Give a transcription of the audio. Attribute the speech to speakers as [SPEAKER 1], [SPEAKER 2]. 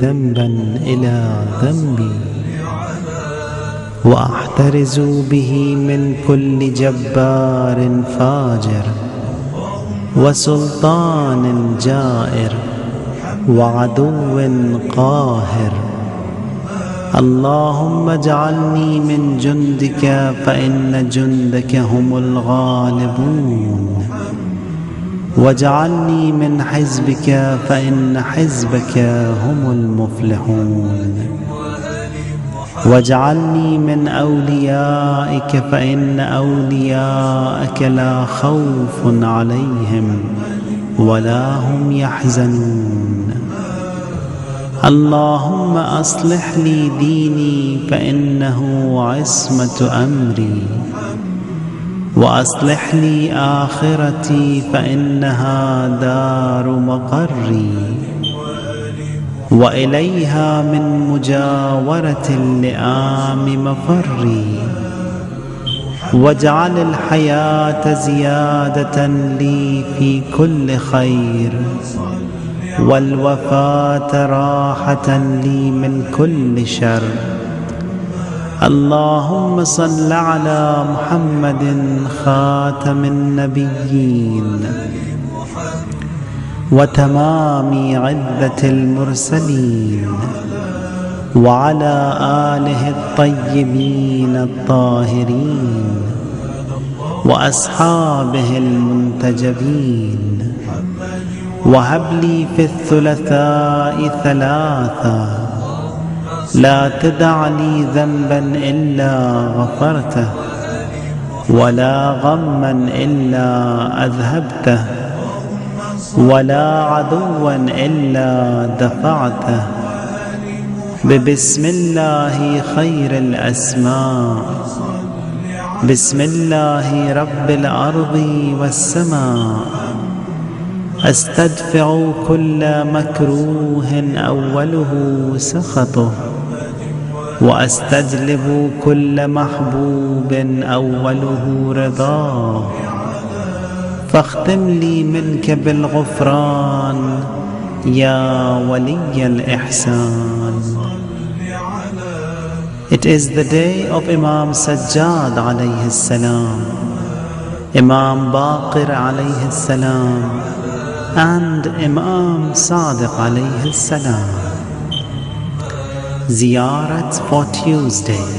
[SPEAKER 1] ذنبا إلى ذنبي، وأحترز به من كل جبار فاجر وسلطان جائر وعدو قاهر. اللهم اجعلني من جندك فإن جندك هم الغالبون، واجعلني من حزبك فإن حزبك هم المفلحون، واجعلني من أوليائك فإن أولياءك لا خوف عليهم ولا هم يحزنون. اللهم أصلح لي ديني فإنه عصمة أمري، وأصلح لي آخرتي فإنها دار مقري، وإليها من مجاورة اللئام مفري. واجعل الحياة زيادة لي في كل خير، والوفاة راحة لي من كل شر. اللهم صل على محمد خاتم النبيين وتمام عدة المرسلين، وعلى آله الطيبين الطاهرين، وأصحابه المنتجبين. وهب لي في الثلاثاء ثلاثة، لا تدع لي ذنبا إلا غفرته، ولا غما إلا أذهبته، ولا عدوا إلا دفعته. ببسم الله خير الأسماء، بسم الله رب الأرض والسماء، أستدفع كل مكروه أوله سخطه، وأستجلب كل محبوب أوله رضاه. فاختم لي منك بالغفران يا ولي الإحسان. It is the day of Imam Sajjad alayhi salam, Imam Baqir alayhi salam, and Imam Sadiq alayhi salam. Ziyarat for Tuesday.